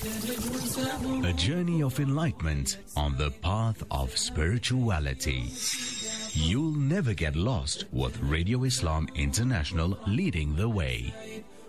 A journey of enlightenment on the path of spirituality. You'll never get lost with Radio Islam International leading the way.